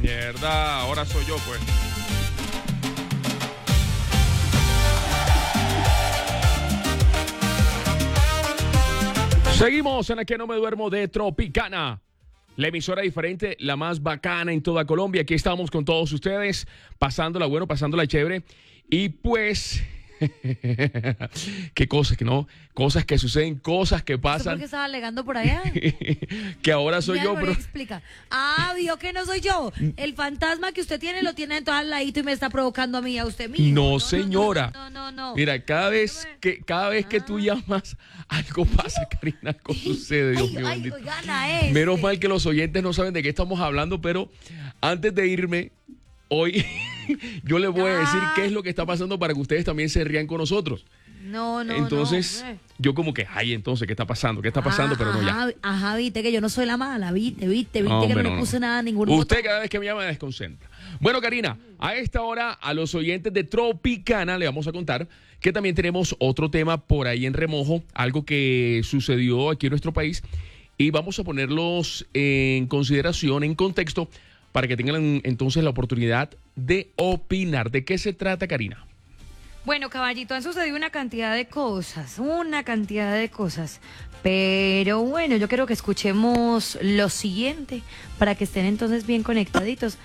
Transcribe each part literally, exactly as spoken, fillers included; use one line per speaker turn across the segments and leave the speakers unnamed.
Mierda, ahora soy yo, pues. Seguimos en Aquí No Me Duermo de Tropicana. La emisora diferente, la más bacana en toda Colombia. Aquí estamos con todos ustedes, pasándola bueno, pasándola chévere. Y pues, qué cosas que no, cosas que suceden, cosas que pasan.
¿Por qué estaba alegando por allá?
Que ahora soy yo, pero...
explica. Ah, vio que no soy yo. El fantasma que usted tiene lo tiene en todo al ladito y me está provocando a mí, a usted mismo.
No,
no
señora.
No, no, no, no.
Mira, cada vez que cada vez que tú llamas, algo pasa, Karina, algo sucede, Dios mío.
Ay, gana este.
Menos mal que los oyentes no saben de qué estamos hablando, pero antes de irme, hoy yo les voy a decir qué es lo que está pasando para que ustedes también se rían con nosotros.
No, no,
Entonces,
no,
yo como que, ay, entonces, ¿qué está pasando? ¿Qué está pasando?
Ah,
pero no,
ajá,
ya.
Ajá, viste que yo no soy la mala, viste, viste, viste
No,
que
hombre,
no
no,
le puse
no.
nada a ningún
Usted
botón.
cada vez que me llama me desconcentra. Bueno, Karina, a esta hora a los oyentes de Tropicana le vamos a contar que también tenemos otro tema por ahí en remojo, algo que sucedió aquí en nuestro país y vamos a ponerlos en consideración, en contexto, para que tengan entonces la oportunidad de opinar. ¿De qué se trata, Karina?
Bueno, caballito, han sucedido una cantidad de cosas, una cantidad de cosas. Pero bueno, yo quiero que escuchemos lo siguiente para que estén entonces bien conectaditos.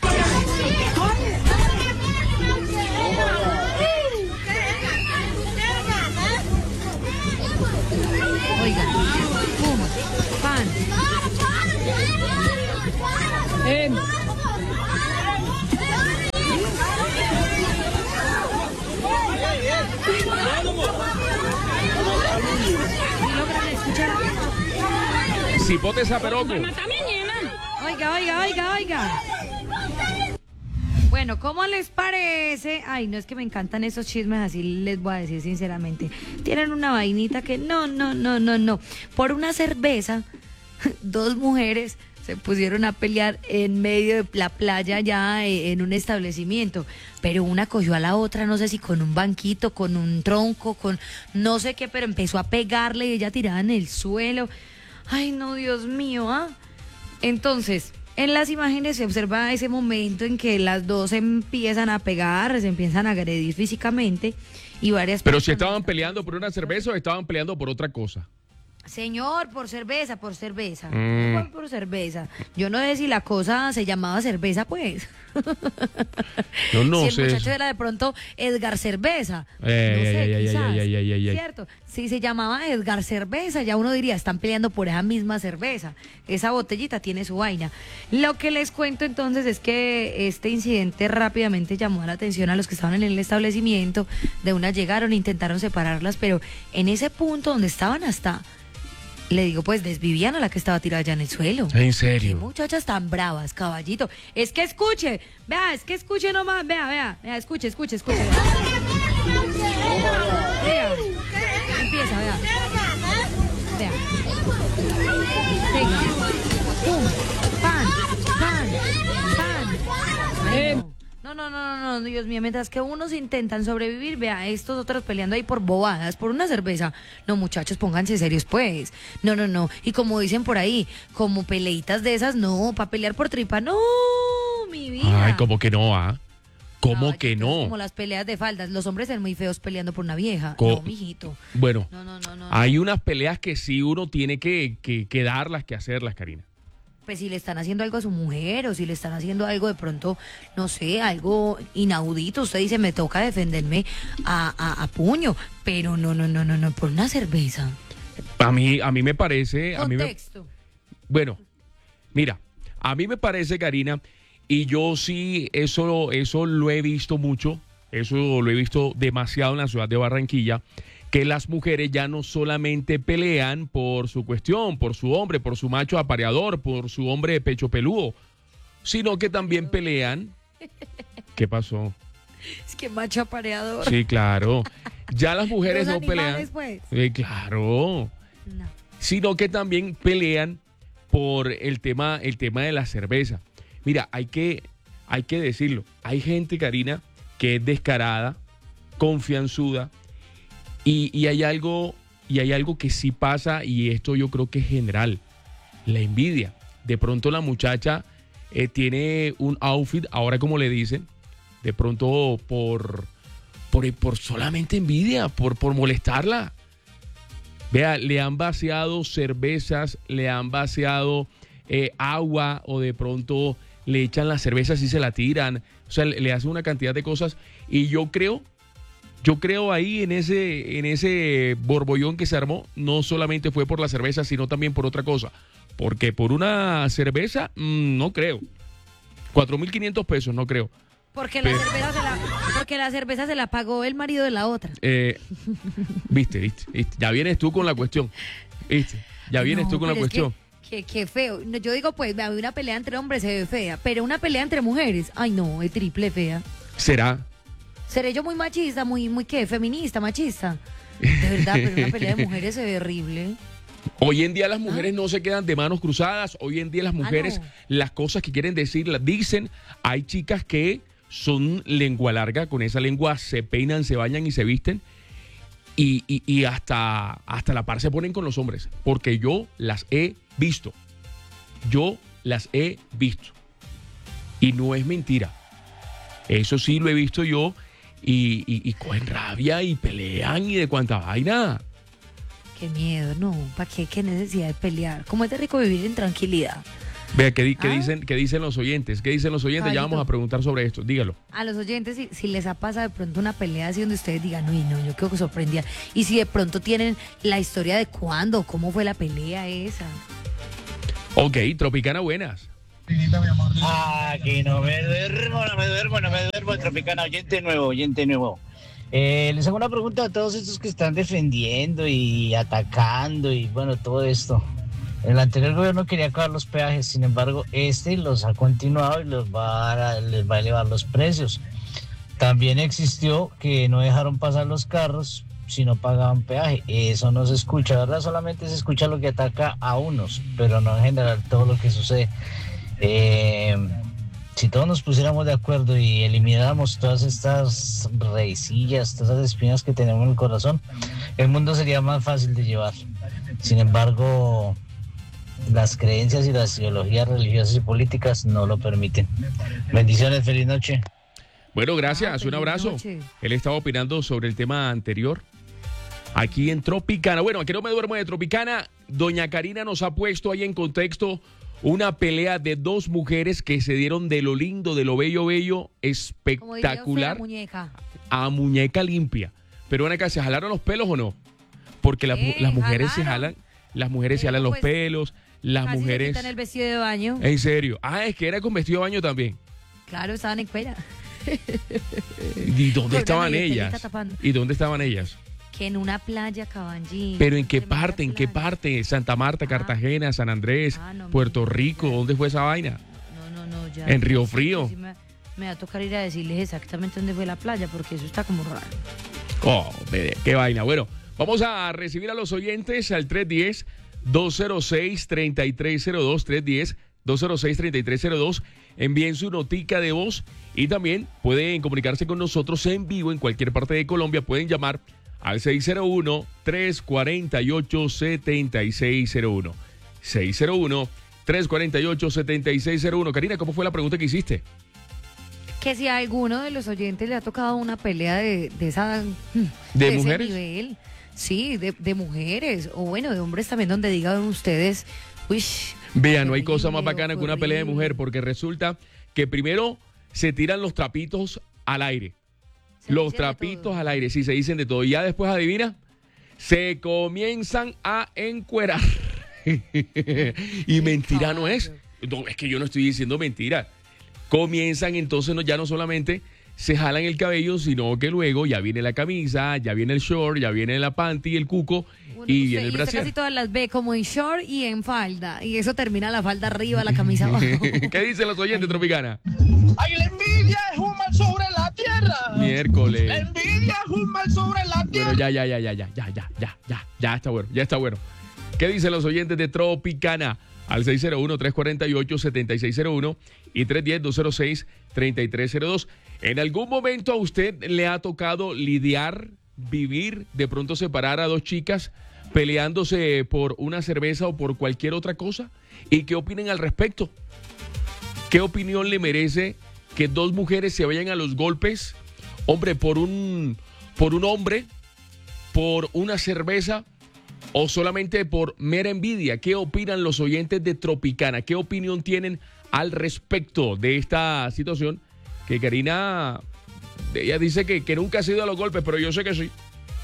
Oiga, pum, pan. Eh.
Cipote Zaperoco.
Oiga, oiga, oiga, oiga. Bueno, ¿cómo les parece? Ay, no es que me encantan esos chismes, así les voy a decir sinceramente. Tienen una vainita que no, no, no, no, no. Por una cerveza, dos mujeres se pusieron a pelear en medio de la playa ya en un establecimiento, pero una cogió a la otra, no sé si con un banquito, con un tronco, con no sé qué, pero empezó a pegarle y ella tirada en el suelo. Ay, no, Dios mío, ¿ah? Entonces, en las imágenes se observa ese momento en que las dos se empiezan a pegar, se empiezan a agredir físicamente y varias
Pero si
personas
estaban peleando por una cerveza o estaban peleando por otra cosa.
Señor, por cerveza, por cerveza.
Mm.
Igual por cerveza. Yo no sé si la cosa se llamaba cerveza, pues.
Yo no
si el
sé
muchacho
eso.
era de pronto Edgar Cerveza.
Eh,
no sé,
ay, ay,
quizás.
ay, ay, ay, ay, ay.
¿Cierto? Si se llamaba Edgar Cerveza, ya uno diría, están peleando por esa misma cerveza. Esa botellita tiene su vaina. Lo que les cuento entonces es que este incidente rápidamente llamó la atención a los que estaban en el establecimiento. De una llegaron, intentaron separarlas, pero en ese punto donde estaban hasta... Le digo, pues desvivían a la que estaba tirada allá en el suelo.
¿En serio?
Qué muchachas tan bravas, caballito. Es que escuche, vea, es que escuche nomás, vea, vea, vea, escuche, escuche, escuche. Vea, vea. Empieza, vea. Vea. Venga. Pum, pan, pan, pan. Ay, no. No, no, no, no, no, Dios mío, mientras que unos intentan sobrevivir, vea, estos otros peleando ahí por bobadas, por una cerveza. No, muchachos, pónganse serios, pues. No, no, no. Y como dicen por ahí, como peleitas de esas, no, para pelear por tripa, no, mi vida.
Ay, ¿cómo que no, ah? ¿Cómo
Ay,
que no?
Como las peleas de faldas, los hombres son muy feos peleando por una vieja.
Co-
No, mijito.
Bueno,
No, no, no, no.
hay unas peleas que sí uno tiene que, que, que darlas, que hacerlas, Karina.
Pues si le están haciendo algo a su mujer o si le están haciendo algo de pronto, no sé, algo inaudito, usted dice, me toca defenderme a, a, a puño, pero no, no, no, no, no, por una cerveza.
A mí, a mí me parece... A mí me,
Contexto.
bueno, mira, a mí me parece, Karina, y yo sí, eso, eso lo he visto mucho, eso lo he visto demasiado en la ciudad de Barranquilla, que las mujeres ya no solamente pelean por su cuestión, por su hombre, por su macho apareador, por su hombre de pecho peludo, sino que también pelean... ¿Qué pasó?
Es que macho apareador.
Sí, claro. Ya las mujeres
Los
no pelean.
animales, pues.
Eh, claro.
No.
Sino que también pelean por el tema, el tema de la cerveza. Mira, hay que, hay que decirlo. Hay gente, Karina, que es descarada, confianzuda, y, y hay algo, y hay algo que sí pasa, y esto yo creo que es general, la envidia. De pronto la muchacha eh, tiene un outfit, ahora como le dicen, de pronto por, por, por solamente envidia, por, por molestarla. Vea, le han vaciado cervezas, le han vaciado eh, agua o de pronto le echan las cervezas y se la tiran. O sea, le, le hacen una cantidad de cosas y yo creo, yo creo ahí en ese, en ese borbollón que se armó, no solamente fue por la cerveza, sino también por otra cosa. Porque por una cerveza, mmm, no creo. cuatro mil quinientos pesos, no creo.
Porque la, cerveza se la, porque la cerveza se la pagó el marido de la otra.
Eh, viste, viste, viste. Ya vienes tú con la cuestión. Viste, ya vienes
No,
tú con la
pero es
cuestión.
que, que, que feo. No, yo digo, pues, una pelea entre hombres se ve fea, pero una pelea entre mujeres, ay no, es triple fea.
¿Será?
¿Seré yo muy machista, muy, muy qué, feminista, machista? De verdad, pero una pelea de mujeres se ve horrible.
Hoy en día las mujeres ¿Ah? no se quedan de manos cruzadas. Hoy en día las mujeres, ah, no. las cosas que quieren decir, las dicen. Hay chicas que son lengua larga, con esa lengua se peinan, se bañan y se visten. Y, y, y hasta, hasta la par se ponen con los hombres. Porque yo las he visto. Yo las he visto. Y no es mentira. Eso sí lo he visto yo. Y, y, y cogen rabia y pelean y de cuánta vaina.
Qué miedo, no, ¿para qué? ¿Qué necesidad de pelear? ¿Cómo es de rico vivir en tranquilidad?
Vea, ¿qué, qué,
¿Ah?
dicen, ¿qué dicen los oyentes? ¿Qué dicen los oyentes?
Caballito.
Ya vamos a preguntar sobre esto, dígalo.
A los oyentes, si, si les ha pasado de pronto una pelea así donde ustedes digan, uy, no, yo quedo sorprendida. Y si de pronto tienen la historia de cuándo, cómo fue la pelea esa.
Ok, Tropicana, buenas.
Aquí no me duermo, no me duermo, no me duermo. Tropicana, oyente nuevo, oyente nuevo. Eh, les hago una pregunta a todos estos que están defendiendo y atacando y bueno, todo esto. El anterior gobierno quería acabar los peajes, sin embargo, este los ha continuado y los va a, les va a elevar los precios. También existió que no dejaron pasar los carros si no pagaban peaje. Eso no se escucha, ¿verdad? Solamente se escucha lo que ataca a unos, pero no en general todo lo que sucede. Eh... Si todos nos pusiéramos de acuerdo y elimináramos todas estas reicillas, todas esas espinas que tenemos en el corazón, el mundo sería más fácil de llevar. Sin embargo, las creencias y las ideologías religiosas y políticas no lo permiten. Bendiciones, feliz noche.
Bueno, gracias,
Ah,
un abrazo.
noche.
Él estaba opinando sobre el tema anterior. Aquí en Tropicana. Bueno, aquí no me duermo de Tropicana. Doña Karina nos ha puesto ahí en contexto una pelea de dos mujeres que se dieron de lo lindo, de lo bello, bello, espectacular,
Como diría usted, la muñeca.
a muñeca limpia. Pero ven acá, ¿se jalaron los pelos o no? Porque las,
Sí,
las mujeres se
jalaron.
jalan, las mujeres se
Pero
jalan los
pues,
pelos, las
Casi se
mujeres...
quitan el vestido de baño.
En serio. Ah, es que era con vestido de baño también.
Claro, estaban en cuera.
¿Y dónde
Con
estaban
una media
ellas?
telita tapando.
¿Y dónde estaban ellas?
Que en una playa, Cabanllín.
¿Pero en qué
tremenda
parte? ¿En qué
playa.
parte? Santa Marta,
Ah.
Cartagena, San Andrés,
Ah, no,
Puerto
mire,
Rico.
ya.
¿Dónde fue esa vaina?
No, no, no, ya.
En Río Frío.
Sí me, me va a tocar ir a decirles exactamente dónde fue la playa, porque eso está como raro.
Oh, bebé, qué vaina. Bueno, vamos a recibir a los oyentes al tres uno cero, dos cero seis, tres tres cero dos, tres uno cero, dos cero seis, tres tres cero dos. Envíen su notica de voz y también pueden comunicarse con nosotros en vivo en cualquier parte de Colombia. Pueden llamar al seis cero uno, tres cuatro ocho, siete seis cero uno. seis cero uno, tres cuatro ocho, siete seis cero uno. Karina, ¿cómo fue la pregunta que hiciste?
Que si a alguno de los oyentes le ha tocado una pelea de, de esa...
¿De
ese
mujeres?
nivel. Sí, de, de mujeres. O bueno, de hombres también, donde digan ustedes... Uy,
Vea, no hay
horrible,
cosa más bacana que una pelea de
horrible.
mujer, porque resulta que primero se tiran los trapitos al aire.
Se
Los
dicen de
trapitos
todo.
al aire, sí, se dicen de todo. Y ya después, adivina, se comienzan a encuerar. Y mentira no es. No, es que yo no estoy diciendo mentira. Comienzan entonces no, ya no solamente se jalan el cabello, sino que luego ya viene la camisa, ya viene el short, ya viene la panty, el cuco
Uno-
y
usted-
viene el
usted
brasier.
casi todas las ve como en short y en falda. Y eso termina la falda arriba, la camisa abajo.
¿Qué dicen los oyentes, Tropicana?
¡Ay, la envidia es un mal sobre la tierra! La
Miércoles.
envidia es un mal sobre la tierra.
Bueno, ya, ya, ya, ya, ya, ya, ya, ya, ya, ya está bueno, ya está bueno. ¿Qué dicen los oyentes de Tropicana? Al seis cero uno, tres cuatro ocho, siete seis cero uno y tres uno cero, dos cero seis, tres tres cero dos. ¿En algún momento a usted le ha tocado lidiar, vivir, de pronto separar a dos chicas peleándose por una cerveza o por cualquier otra cosa? ¿Y qué opinen al respecto? ¿Qué opinión le merece que dos mujeres se vayan a los golpes, hombre, por un, por un hombre, por una cerveza o solamente por mera envidia? ¿Qué opinan los oyentes de Tropicana? ¿Qué opinión tienen al respecto de esta situación? Que Karina, ella dice que, que nunca ha sido a los golpes, pero yo sé que sí.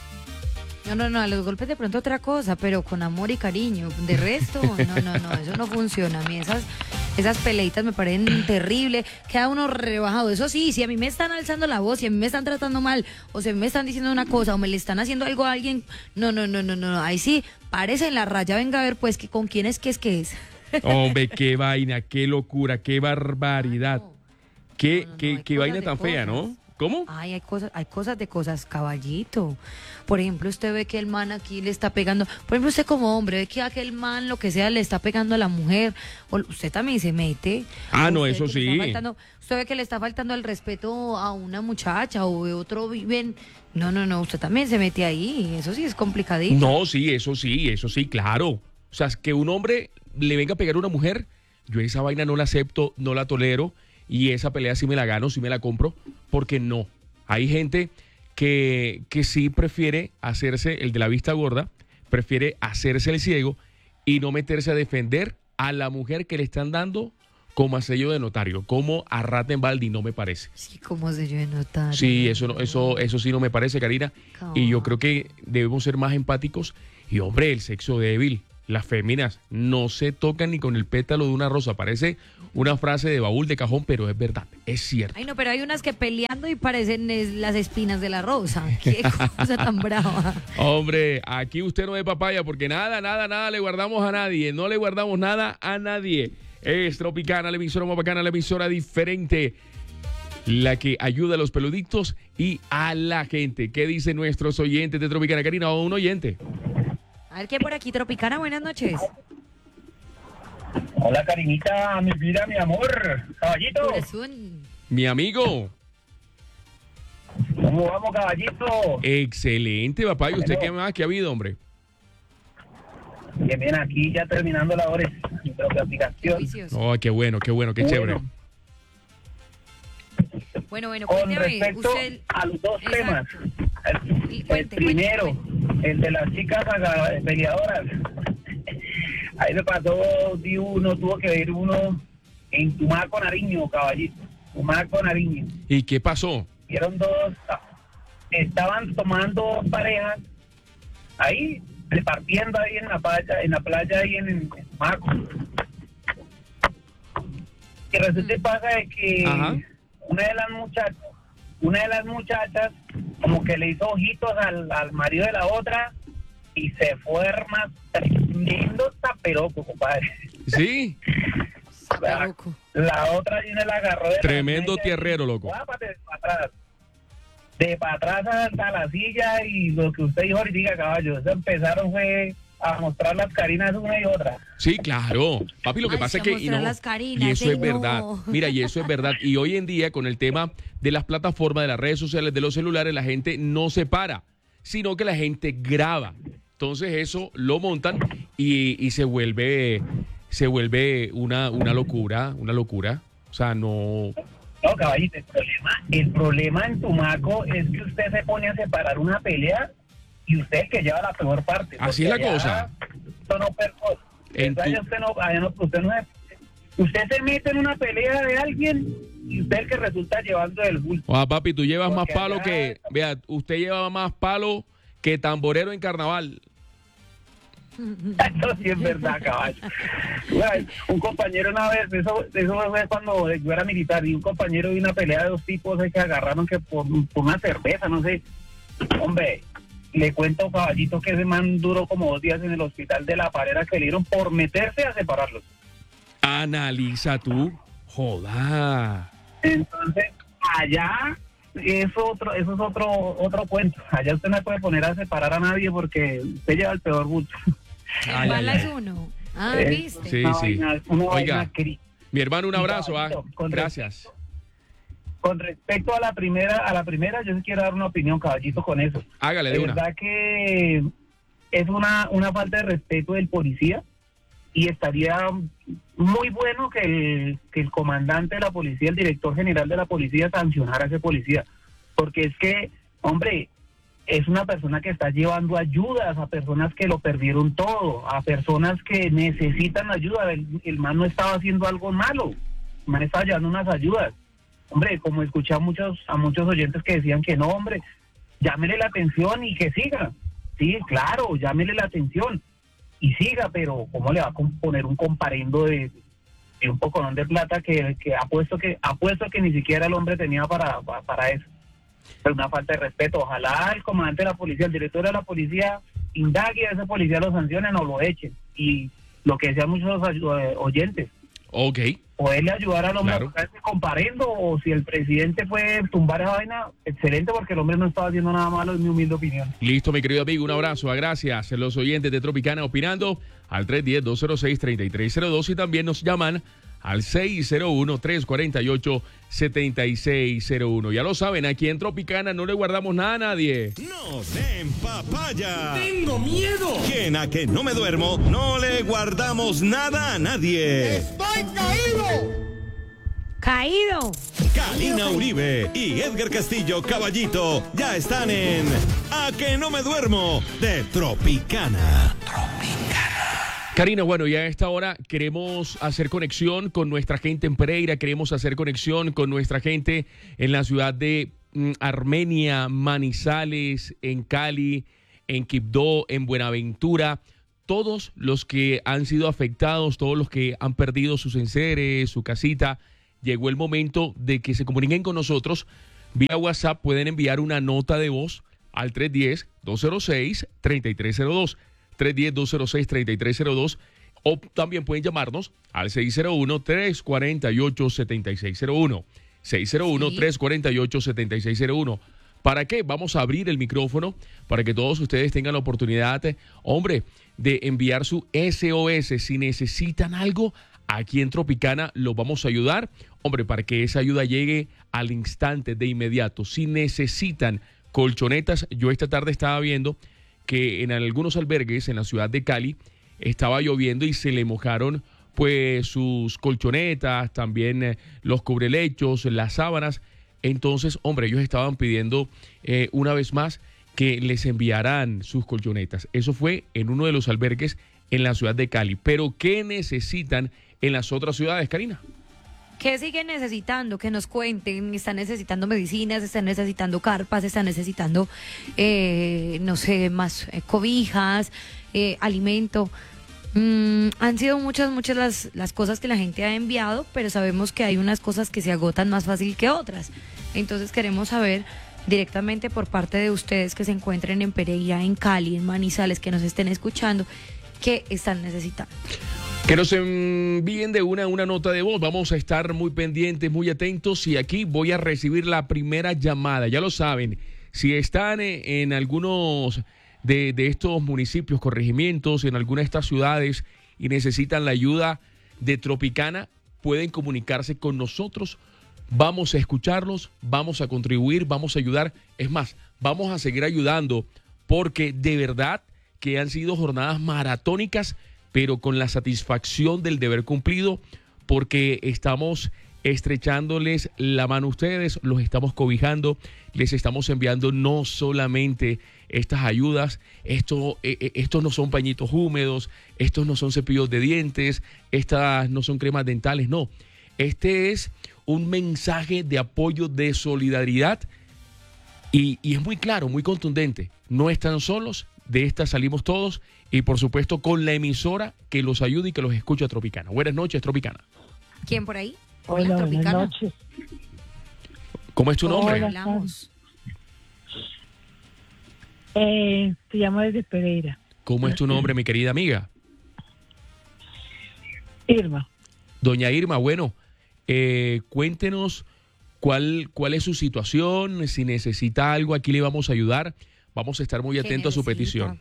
No, no, no, a los golpes de pronto otra cosa, pero con amor y cariño. De resto, no, no, no, eso no funciona. A mí esas, esas peleitas me parecen terribles. Queda uno rebajado. Eso sí, si a mí me están alzando la voz, si a mí me están tratando mal, o si me están diciendo una cosa, o me le están haciendo algo a alguien, no, no, no, no, no, ahí sí, párese en la raya, venga a ver pues que con quién es que es que es.
Hombre, qué vaina, qué locura, qué barbaridad.
No,
Qué,
no, no,
qué,
hay
qué
cosas
vaina
de
tan fea,
cosas.
¿no? ¿Cómo?
Ay, hay cosas, hay cosas de cosas, caballito. Por ejemplo, usted ve que el man aquí le está pegando. Por ejemplo, usted como hombre ve que aquel man, lo que sea, le está pegando a la mujer. O usted también se mete.
Ah,
O
no,
usted
eso
ve que le está
sí.
faltando- usted ve que le está faltando el respeto a una muchacha o de otro viven. No, no, no, usted también se mete ahí. Eso sí es complicadito.
No, sí, eso sí, eso sí, claro. O sea, que un hombre le venga a pegar a una mujer, yo esa vaina no la acepto, no la tolero. Y esa pelea sí me la gano, sí me la compro, porque no. Hay gente que, que sí prefiere hacerse el de la vista gorda, prefiere hacerse el ciego y no meterse a defender a la mujer que le están dando como a sello de notario, como a Rattenbaldi, no me parece.
Sí, como se yo de notar.
Sí, eso, no, eso, eso sí no me parece, Karina. Y yo creo que debemos ser más empáticos. Y hombre, el sexo débil, las féminas no se tocan ni con el pétalo de una rosa. Parece una frase de baúl de cajón, pero es verdad, es cierto.
Ay, no, pero hay unas que peleando y parecen es, las espinas de la rosa. Qué cosa tan brava.
Hombre, aquí usted no es papaya porque nada, nada, nada le guardamos a nadie. No le guardamos nada a nadie. Es Tropicana, la emisora más bacana, la emisora diferente, la que ayuda a los peluditos y a la gente. ¿Qué dicen nuestros oyentes de Tropicana? Karina, un oyente.
A ver, ¿qué por aquí, Tropicana? Buenas noches.
Hola, Karinita, mi vida, mi amor. Caballito,
Corazón.
Mi amigo.
¿cómo vamos, caballito?
Excelente, papá. ¿Y usted qué más? ¿Qué ha habido, hombre?
Bien, bien, aquí ya terminando labores de aplicación.
Juicioso.
Oh, qué bueno, qué bueno, qué
Bueno,
chévere.
Bueno, bueno,
Con
cuénteme.
respecto
Usted...
a los dos
Exacto.
temas. El,
Y
el
cuente,
primero,
cuente,
el de las chicas aga- peleadoras. Ahí me pasó, di uno, tuvo que ver uno en Tumaco, Nariño, caballito. Tumaco, Nariño.
¿Y qué pasó?
Vieron dos, estaban tomando parejas ahí, repartiendo ahí en la playa, en la playa ahí en, en Tumaco. Y resulta y pasa de que
Ajá.
una de las muchachas, una de las muchachas como que le hizo ojitos al, al marido de la otra y se fue más tremendo taperoco, compadre.
¿Sí?
Está loco.
La otra viene la agarró de
Tremendo
la silla
tierrero,
y,
loco.
guápate, de para atrás. De para atrás hasta la silla y lo que usted dijo ahorita, caballo. Eso empezaron fue a mostrar las carinas una y otra.
Sí, claro. Papi, lo que
Ay,
pasa es
sí, a
que... y
mostrar
no,
las carinas,
y eso
sí,
es verdad.
no.
Mira, y eso es verdad. Y hoy en día, con el tema de las plataformas, de las redes sociales, de los celulares, la gente no se para, sino que la gente graba. Entonces eso lo montan y, y se vuelve se vuelve una, una locura, una locura. O sea, no...
No, caballito, el problema, el problema en Tumaco es que usted se pone a separar una pelea y usted es el que lleva la peor parte.
Así es la
porque
cosa.
allá Esto no perco-
En
allá
tu-
usted no, allá no- usted no es- usted se mete en una pelea de alguien y usted es el que resulta llevando el bulto.
Ah, papi, tú llevas más
Porque
palo
allá-
que... Vea, usted lleva más palo que tamborero en carnaval.
Eso sí es verdad, caballo. Ay, un compañero una vez, eso, eso fue cuando yo era militar, y un compañero vi una pelea de dos tipos eh, que agarraron que por, por una cerveza, no sé. Hombre, le cuento, caballito, que ese man duró como dos días en el hospital de La Parera, que le dieron por meterse a separarlos.
Analiza tú. Joda.
Entonces, allá es otro, eso es otro otro cuento. Allá usted no puede poner a separar a nadie porque usted lleva el peor bulto.
Ay,
Bala
ay,
es
ay.
uno. Ah,
Eh,
¿viste?
Sí,
Una
sí.
vaina- una
Oiga.
vaina cri-
Mi hermano, un
Y
abrazo. Ah.
caballito, con
Gracias.
Con respecto a la primera, a la primera, yo sí quiero dar una opinión, caballito, con eso.
Hágale de
De
una.
verdad que es una, una falta de respeto del policía
y estaría muy bueno que el, que el comandante de la policía, el director general de la policía, sancionara a ese policía, porque es que, hombre, es una persona que está llevando ayudas a personas que lo perdieron todo, a personas que necesitan ayuda. El, el man no estaba haciendo algo malo, el man estaba llevando unas ayudas. Hombre, como escuché a muchos, a muchos oyentes que decían que no, hombre, llámele la atención y que siga. Sí, claro, llámele la atención y siga, pero ¿cómo le va a poner un comparendo de, de un poconón de plata que, que apuesto que apuesto que ni siquiera el hombre tenía para, para, para eso? Es una falta de respeto. Ojalá el comandante de la policía, el director de la policía, indague a ese policía, lo sancionen o lo echen. Y lo que decían muchos oyentes,
ok,
poderle ayudar al hombre
claro.
a ese comparendo, o si el presidente fue tumbar esa vaina, excelente, porque el hombre no estaba haciendo nada malo, en mi humilde opinión.
Listo, mi querido amigo, un abrazo, gracias. Los oyentes de Tropicana opinando al tres uno cero, dos cero seis, tres tres cero dos y también nos llaman al seis cero uno, tres cuatro ocho, siete seis cero uno. Ya lo saben, aquí en Tropicana no le guardamos nada a nadie.
¡No den papaya!
¡Tengo miedo!
Que en A Que No Me Duermo no le guardamos nada a nadie.
¡Estoy caído!
Caído.
Karina Uribe y Edgar Castillo Caballito ya están en A Que No Me Duermo de Tropicana.
Karina, bueno, ya a esta hora queremos hacer conexión con nuestra gente en Pereira, queremos hacer conexión con nuestra gente en la ciudad de mm, Armenia, Manizales, en Cali, en Quibdó, en Buenaventura. Todos los que han sido afectados, todos los que han perdido sus enseres, su casita, llegó el momento de que se comuniquen con nosotros. Vía WhatsApp pueden enviar una nota de voz al tres uno cero, dos cero seis, tres tres cero dos. tres uno cero, dos cero seis, tres tres cero dos o también pueden llamarnos al seis cero uno, tres cuatro ocho, siete seis cero uno seis cero uno, tres cuatro ocho, siete seis cero uno. ¿Para qué? Vamos a abrir el micrófono para que todos ustedes tengan la oportunidad, hombre, de enviar su S O S. Si necesitan algo, aquí en Tropicana los vamos a ayudar, hombre, para que esa ayuda llegue al instante, de inmediato. Si necesitan colchonetas, yo esta tarde estaba viendo que en algunos albergues en la ciudad de Cali estaba lloviendo y se le mojaron pues sus colchonetas, también eh, los cubrelechos, las sábanas. Entonces, hombre, ellos estaban pidiendo eh, una vez más que les enviaran sus colchonetas. Eso fue en uno de los albergues en la ciudad de Cali. Pero ¿qué necesitan en las otras ciudades, Karina?
¿Qué siguen necesitando? Que nos cuenten. Están necesitando medicinas, están necesitando carpas, están necesitando, eh, no sé, más eh, cobijas, eh, alimento. Mm, han sido muchas, muchas las, las cosas que la gente ha enviado, pero sabemos que hay unas cosas que se agotan más fácil que otras. Entonces queremos saber directamente por parte de ustedes que se encuentren en Pereira, en Cali, en Manizales, que nos estén escuchando, qué están necesitando.
Que nos envíen de una una nota de voz. Vamos a estar muy pendientes, muy atentos. Y aquí voy a recibir la primera llamada. Ya lo saben, si están en algunos de, de estos municipios, corregimientos, en alguna de estas ciudades y necesitan la ayuda de Tropicana, pueden comunicarse con nosotros. Vamos a escucharlos, vamos a contribuir, vamos a ayudar. Es más, vamos a seguir ayudando porque de verdad que han sido jornadas maratónicas, pero con la satisfacción del deber cumplido, porque estamos estrechándoles la mano a ustedes, los estamos cobijando, les estamos enviando no solamente estas ayudas, esto, eh, estos no son pañitos húmedos, estos no son cepillos de dientes, estas no son cremas dentales, no. Este es un mensaje de apoyo, de solidaridad, y, y es muy claro, muy contundente. No están solos, de esta salimos todos, y por supuesto con la emisora que los ayude y que los escucha Tropicana. Buenas noches, Tropicana.
¿Quién por ahí?
Hola,
Hola,
buenas noches.
¿Cómo es tu nombre?
Hola.
Hablamos.
Eh, te llamo desde Pereira.
¿Cómo es tu nombre, mi querida amiga?
Irma.
Doña Irma, bueno, eh, cuéntenos cuál, cuál es su situación, si necesita algo, aquí le vamos a ayudar. Vamos a estar muy atentos a su petición.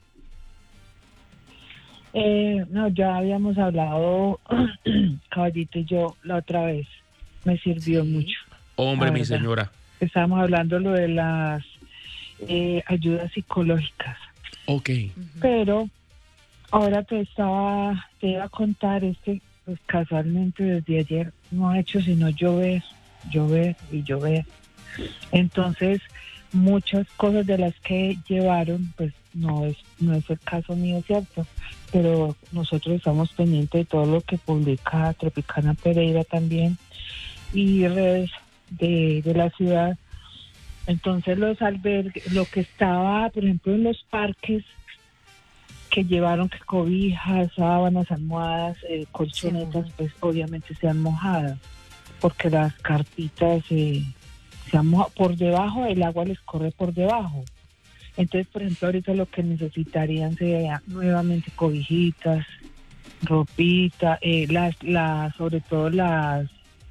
Eh, no, ya habíamos hablado, Caballito y yo, la otra vez. Me sirvió
Sí.
mucho.
Hombre,
la
mi
verdad.
señora.
Estábamos hablando lo de las eh, ayudas psicológicas.
Ok.
Pero Ahora te estaba, te iba a contar, es que pues, casualmente desde ayer no ha hecho sino llover, llover y llover. Entonces, muchas cosas de las que llevaron, pues no es, no es el caso mío, ¿cierto? Pero nosotros estamos pendientes de todo lo que publica Tropicana Pereira también y redes de, de la ciudad. Entonces los albergues, lo que estaba, por ejemplo, en los parques, que llevaron que cobijas, sábanas, almohadas, eh, colchonetas,
Sí.
pues obviamente se han mojado, porque las carpitas eh, se han mojado. Por debajo, el agua les corre por debajo. Entonces, por ejemplo, ahorita lo que necesitarían sería nuevamente cobijitas, ropita, eh, las, las, sobre todo las,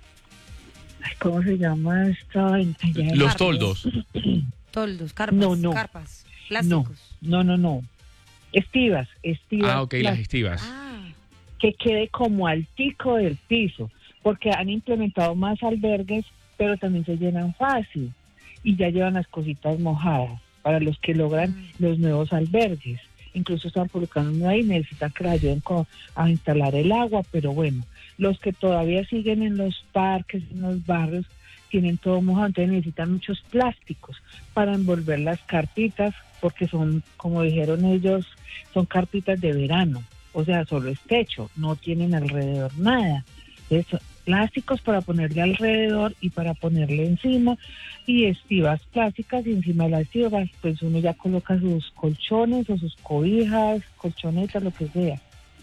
ay, ¿cómo se llama esta? Allá en-
Los toldos.
Toldos, carpas,
No, no.
carpas,
No,
plásticos.
no, no, no. Estivas, estivas.
Ah, ok, las
plásticas.
estivas.
Ah,
Que quede como altico del piso, porque han implementado más albergues, pero también se llenan fácil y ya llevan las cositas mojadas para los que logran
Mm.
los nuevos albergues. Incluso están publicando uno ahí, necesitan que les ayuden con- a instalar el agua, pero bueno, los que todavía siguen en los parques, en los barrios, tienen todo mojado, entonces necesitan muchos plásticos para envolver las carpitas, porque son, como dijeron ellos, son carpitas de verano, o sea, solo es techo, no tienen alrededor nada. Entonces, son plásticos para ponerle alrededor y para ponerle encima, y estivas plásticas, y encima de las estivas, pues uno ya coloca sus colchones o sus cobijas, colchonetas, lo que sea.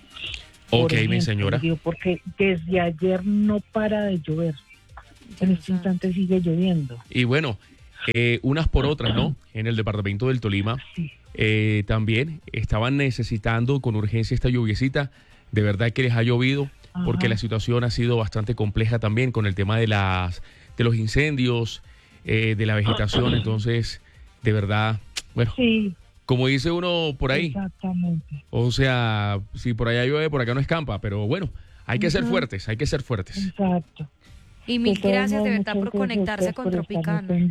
Por
Ok, mi
ejemplo,
señora.
digo, porque desde ayer no para de llover. En
Dios
este
santo.
instante sigue lloviendo.
Y bueno, eh, unas por otras, ¿no? En el departamento del Tolima
Sí.
eh, también estaban necesitando con urgencia esta lluviecita. De verdad que les ha llovido porque
Ajá.
la situación ha sido bastante compleja también con el tema de las de los incendios, eh, de la vegetación. Entonces, de verdad, bueno,
Sí,
como dice uno por ahí,
exactamente.
o sea, si por allá llueve, por acá no escampa, pero bueno, hay que ser
Ujú.
fuertes, hay que ser fuertes.
Exacto.
Y mil
De todos
gracias de
modos,
verdad por
muchas gracias a
conectarse
ustedes
con
por estarme
Tropicana.